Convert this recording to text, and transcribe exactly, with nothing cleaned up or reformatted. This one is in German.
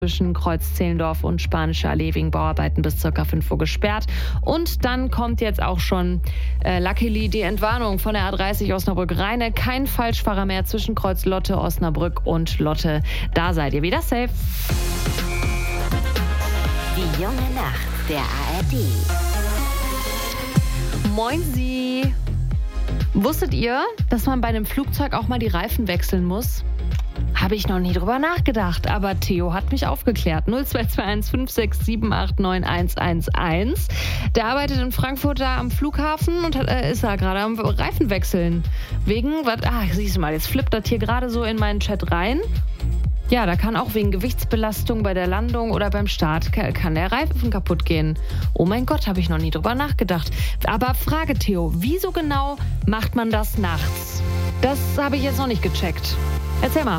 zwischen Kreuz Zehlendorf und Spanische Allee wegen Bauarbeiten bis ca. fünf Uhr gesperrt. Und dann kommt jetzt auch schon äh, luckily die Entwarnung von der A dreißig Osnabrück-Rheine. Kein Falschfahrer mehr zwischen Kreuz Lotte, Osnabrück und Lotte. Da seid ihr wieder safe. Die junge Nacht der A R D. Moin Sie. Wusstet ihr, dass man bei einem Flugzeug auch mal die Reifen wechseln muss? Habe ich noch nie drüber nachgedacht, aber Theo hat mich aufgeklärt. null zwei zwei eins fünf sechs sieben acht neun eins eins eins. Der arbeitet in Frankfurt da am Flughafen und hat, äh, ist da gerade am Reifen wechseln. Wegen, was, ah, siehst du mal, jetzt flippt das hier gerade so in meinen Chat rein. Ja, da kann auch wegen Gewichtsbelastung bei der Landung oder beim Start kann der Reifen kaputt gehen. Oh mein Gott, habe ich noch nie drüber nachgedacht. Aber Frage, Theo, wieso genau macht man das nachts? Das habe ich jetzt noch nicht gecheckt. Erzähl mal.